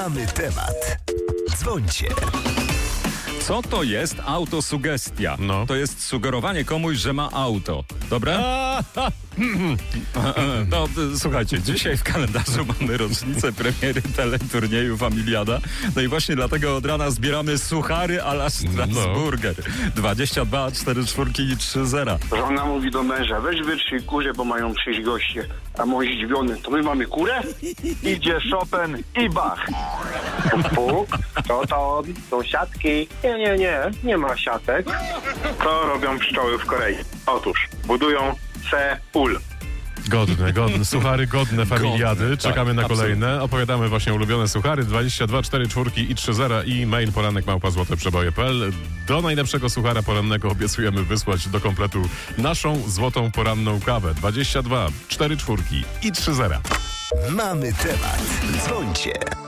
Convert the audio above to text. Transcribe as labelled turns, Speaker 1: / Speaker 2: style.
Speaker 1: Mamy temat. Dzwońcie.
Speaker 2: Co to jest autosugestia?
Speaker 3: No.
Speaker 2: To jest sugerowanie komuś, że ma auto. Dobre? No, słuchajcie, dzisiaj w kalendarzu mamy rocznicę premiery teleturnieju Familiada. No i właśnie dlatego od rana zbieramy suchary a la Strasburger. 22, 4 czwórki i 3-0.
Speaker 4: Żona mówi do męża, weź wytrzyj kurę, bo mają przyjść goście. A mąż zdziwiony, to my mamy kurę? Idzie Chopin i Bach. Puk, to są siatki. Nie ma siatek. To robią pszczoły w Korei. Otóż budują Seul.
Speaker 3: Godne, suchary godne Familiady.
Speaker 2: Godne,
Speaker 3: Czekamy
Speaker 2: tak,
Speaker 3: na kolejne. Opowiadamy właśnie ulubione suchary. 22, 4 czwórki i 3-0 i mail poranek@złoteprzeboje.pl. Do najlepszego suchara porannego obiecujemy wysłać do kompletu naszą złotą poranną kawę. 22, 4 czwórki i 3-0.
Speaker 1: Mamy temat. Dzwońcie.